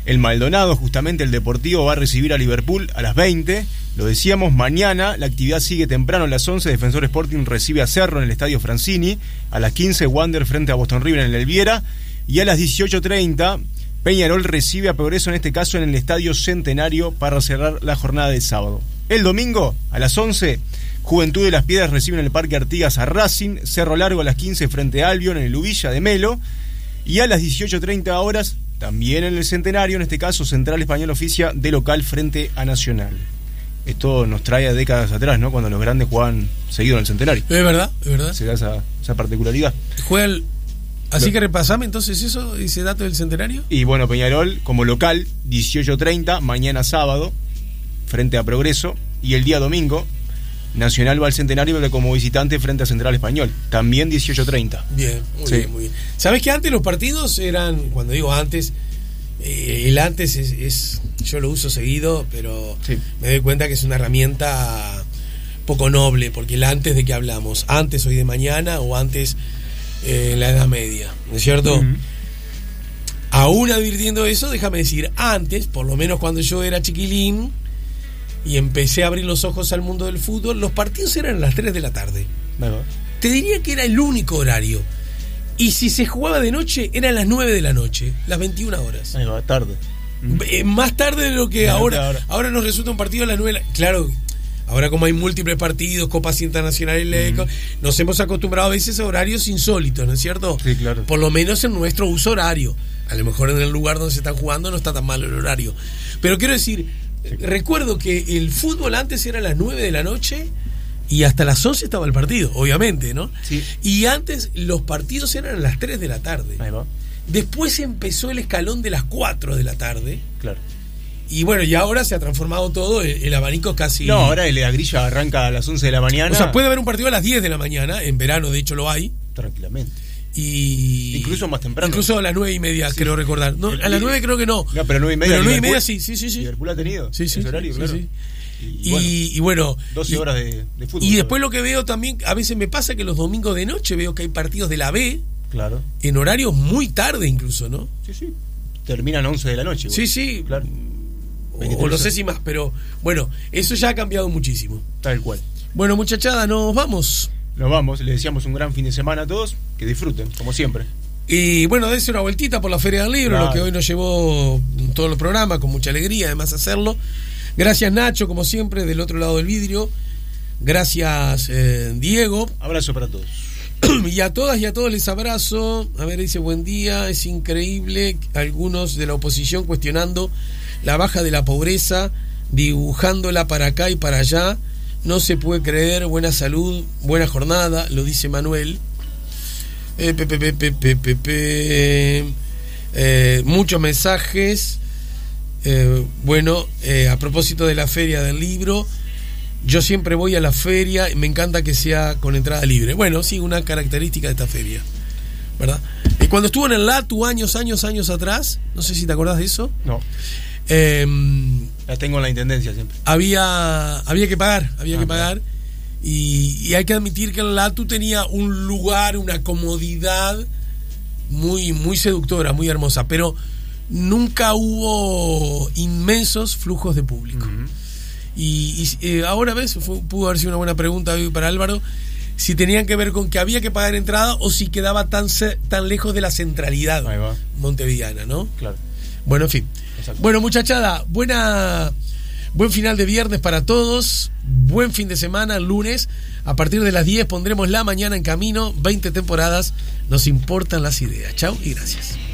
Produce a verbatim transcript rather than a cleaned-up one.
el Maldonado, justamente el Deportivo va a recibir a Liverpool a las veinte. Lo decíamos, mañana la actividad sigue temprano a las once. Defensor Sporting recibe a Cerro en el Estadio Francini. A las quince, Wander frente a Boston River en el Elviera. Y a las dieciocho treinta, Peñarol recibe a Progreso, en este caso en el Estadio Centenario, para cerrar la jornada de sábado. El domingo, a las once, Juventud de las Piedras recibe en el Parque Artigas a Racing. Cerro Largo a las quince frente a Albion en el Ubilla de Melo. Y a las dieciocho treinta horas, también en el Centenario, en este caso Central Español oficia de local frente a Nacional. Esto nos trae a décadas atrás, ¿no? Cuando los grandes jugaban seguido en el Centenario. Es verdad, es verdad. Se da esa, esa particularidad. Juega el... Así que repasame entonces eso, ese dato del Centenario. Y bueno, Peñarol como local, dieciocho treinta, mañana sábado, frente a Progreso. Y el día domingo, Nacional va al Centenario como visitante frente a Central Español, también dieciocho treinta. Bien, muy sí. bien, muy bien. ¿Sabés que antes los partidos eran, cuando digo antes, eh, el antes es, es, yo lo uso seguido, pero sí, me doy cuenta que es una herramienta poco noble, porque el antes de que hablamos, antes hoy de mañana o antes eh, en la Edad Media, ¿no es cierto? Uh-huh. Aún advirtiendo eso, déjame decir, antes, por lo menos cuando yo era chiquilín y empecé a abrir los ojos al mundo del fútbol, los partidos eran a las tres de la tarde. Bueno. Te diría que era el único horario. Y si se jugaba de noche, eran las nueve de la noche, las veintiuna horas. Ahí va, tarde. Eh, más tarde de lo que claro, ahora. Ahora. Ahora nos resulta un partido a las nueve. Claro, ahora como hay múltiples partidos, copas internacionales, mm. nos hemos acostumbrado a veces a horarios insólitos, ¿no es cierto? Sí, claro. Por lo menos en nuestro uso horario. A lo mejor en el lugar donde se están jugando no está tan mal el horario. Pero quiero decir, sí, recuerdo que el fútbol antes era a las nueve de la noche y hasta las once estaba el partido, obviamente, ¿no? Sí. Y antes los partidos eran a las tres de la tarde. Ahí va. Después empezó el escalón de las cuatro de la tarde. Claro. Y bueno, y ahora se ha transformado todo, el, el abanico casi... No, ahora la grilla arranca a las once de la mañana. O sea, puede haber un partido a las diez de la mañana, en verano de hecho lo hay. Tranquilamente. Y incluso más temprano. Incluso a las nueve y media, sí, creo recordar. No, a las nueve creo que no. No, pero nueve y media. Pero nueve y media sí, sí, sí, sí. Liverpool ha tenido sí, sí, ese horario, sí, claro. Sí. Y, y, bueno, y bueno doce horas de, de fútbol. Y después lo que veo también, a veces me pasa que los domingos de noche veo que hay partidos de la B. Claro. En horarios muy tarde incluso, ¿no? Sí, sí. Terminan once de la noche. Sí, sí. Claro. O, o no sé si más, pero bueno, eso ya ha cambiado muchísimo. Tal cual. Bueno, muchachada, nos vamos. Nos vamos, les deseamos un gran fin de semana a todos, que disfruten, como siempre. Y bueno, dense una vueltita por la Feria del Libro, claro, lo que hoy nos llevó todo el programa, con mucha alegría, además hacerlo. Gracias, Nacho, como siempre, del otro lado del vidrio. Gracias, eh, Diego. Abrazo para todos. Y a todas y a todos les abrazo. A ver, dice, buen día, es increíble, algunos de la oposición cuestionando la baja de la pobreza, dibujándola para acá y para allá. No se puede creer, buena salud, buena jornada, lo dice Manuel. Eh, pe, pe, pe, pe, pe, pe, pe. Eh, muchos mensajes. Eh, bueno, eh, a propósito de la Feria del Libro, yo siempre voy a la feria y me encanta que sea con entrada libre. Bueno, sí, una característica de esta feria, ¿verdad? Y cuando estuvo en el LATU años, años, años atrás, no sé si te acordás de eso. No. Eh, la tengo en la intendencia siempre. Había, había que pagar, había ah, que pagar. Y, y hay que admitir que el LATU tenía un lugar, una comodidad muy, muy seductora, muy hermosa, pero nunca hubo inmensos flujos de público. Uh-huh. Y, y eh, ahora ves, fue, pudo haber sido una buena pregunta para Álvaro, si tenían que ver con que había que pagar entrada o si quedaba tan, tan lejos de la centralidad montevideana, ¿no? Claro. Bueno, en fin. Exacto. Bueno, muchachada, buena, buen final de viernes para todos, buen fin de semana, el lunes, a partir de las diez pondremos La Mañana en Camino, veinte temporadas, nos importan las ideas. Chau y gracias.